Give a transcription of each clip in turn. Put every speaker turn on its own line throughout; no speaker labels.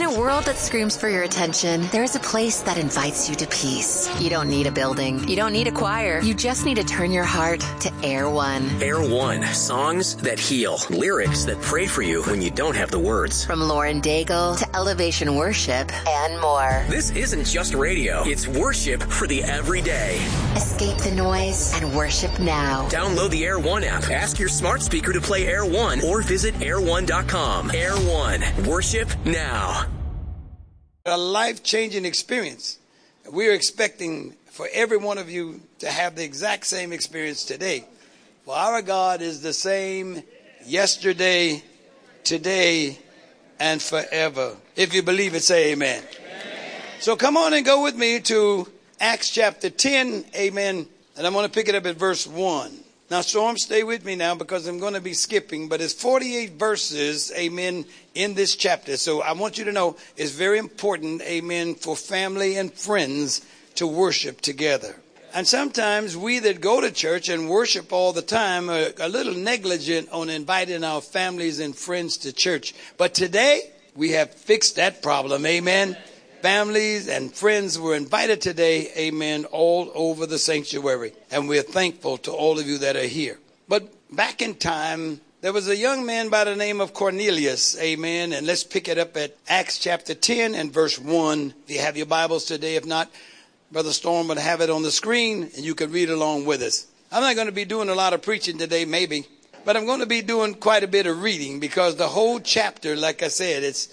a world that screams for your attention, there is a place that invites you to peace. You don't need a building. You don't need a choir. You just need to turn your heart to Air One.
Air One. Songs that heal. Lyrics that pray for you when you don't have the words.
From Lauren Daigle to Elevation Worship and more.
This isn't just radio. It's worship for the everyday.
Escape the noise and worship now.
Download the Air One app. Ask your smart speaker to play Air One or visit air1.com. Air One. Worship now.
A life-changing experience. We're expecting for every one of you to have the exact same experience today. For our God is the same yesterday, today, and forever. If you believe it, say amen. So come on and go with me to Acts chapter 10, amen. And I'm going to pick it up at verse 1. Now, Storm, stay with me now because I'm going to be skipping. But it's 48 verses, amen, in this chapter. So I want you to know it's very important, amen, for family and friends to worship together. And sometimes we that go to church and worship all the time are a little negligent on inviting our families and friends to church. But today, we have fixed that problem, amen. Families and friends were invited today, amen, all over the sanctuary. And we're thankful to all of you that are here. But back in time, there was a young man by the name of Cornelius, amen. And let's pick it up at Acts chapter 10 and verse 1. If you have your Bibles today, if not, Brother Storm would have it on the screen and you could read along with us. I'm not going to be doing a lot of preaching today, maybe. But I'm going to be doing quite a bit of reading because the whole chapter, like I said, it's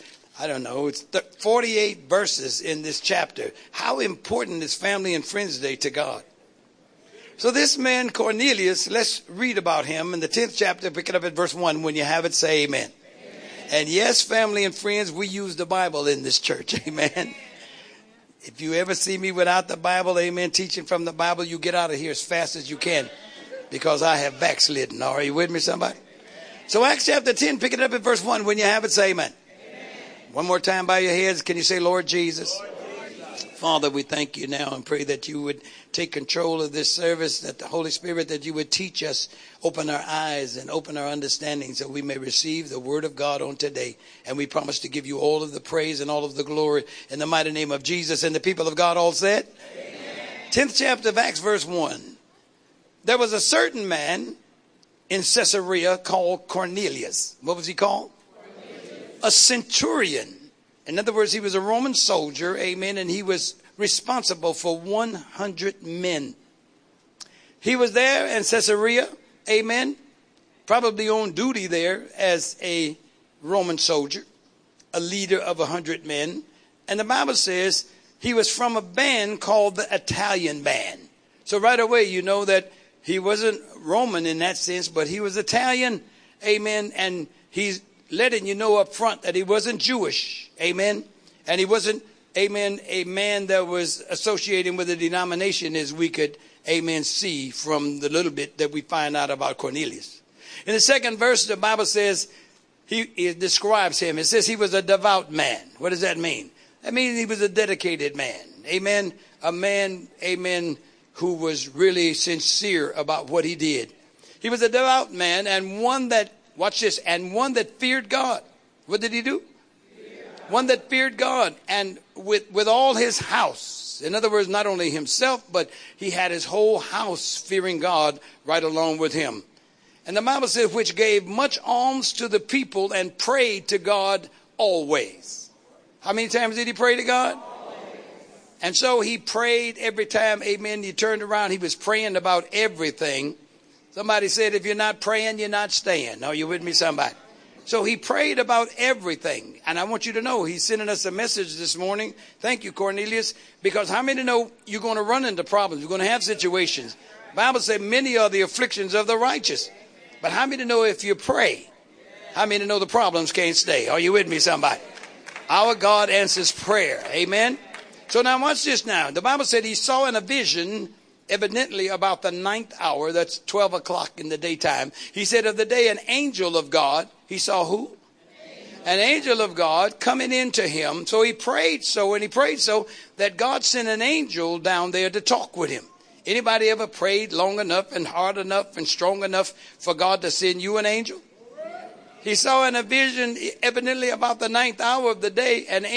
48 verses in this chapter. How important is Family and Friends Day to God? So this man, Cornelius, let's read about him in the 10th chapter, pick it up at verse 1. When you have it, say amen. And yes, family and friends, we use the Bible in this church, amen. If you ever see me without the Bible, amen, teaching from the Bible, you get out of here as fast as you can because I have backslidden. Are you with me, somebody? So Acts chapter 10, pick it up at verse 1. When you have it, say amen. One more time by your heads. Can you say, Lord Jesus? Father, we thank you now and pray that you would take control of this service, that the Holy Spirit, that you would teach us, open our eyes and open our understanding so we may receive the word of God on today. And we promise to give you all of the praise and all of the glory in the mighty name of Jesus. And the people of God all said, amen. 10th chapter of Acts, verse 1. There was a certain man in Caesarea called Cornelius. What was he called? A centurion. In other words, he was a Roman soldier, amen, and he was responsible for 100 men. He was there in Caesarea, amen, probably on duty there as a Roman soldier, a leader of 100 men. And the Bible says he was from a band called the Italian band. So right away, you know that he wasn't Roman in that sense, but he was Italian, amen, and he's letting you know up front that he wasn't Jewish, amen, and he wasn't, amen, a man that was associating with a denomination as we could, amen, see from the little bit that we find out about Cornelius. In the second verse, the Bible says, it describes him. It says he was a devout man. What does that mean? That means he was a dedicated man, amen, a man, amen, who was really sincere about what he did. He was a devout man and one that, watch this, and one that feared God. What did he do? One that feared God and with all his house. In other words, not only himself, but he had his whole house fearing God right along with him. And the Bible says, which gave much alms to the people and prayed to God always. How many times did he pray to God? And so he prayed every time, amen, he turned around, he was praying about everything. Somebody said, if you're not praying, you're not staying. Are you with me, somebody? So he prayed about everything. And I want you to know he's sending us a message this morning. Thank you, Cornelius. Because how many know you're going to run into problems? You're going to have situations. The Bible says many are the afflictions of the righteous. But how many know if you pray, how many know the problems can't stay? Are you with me, somebody? Our God answers prayer. Amen. So now watch this now. The Bible said he saw in a vision evidently about the 9th hour, that's 12 o'clock in the daytime. He said of the day, an angel of God, he saw who? An angel of God coming into him. So he prayed so, and he prayed so that God sent an angel down there to talk with him. Anybody ever prayed long enough and hard enough and strong enough for God to send you an angel? He saw in a vision evidently about the 9th hour of the day an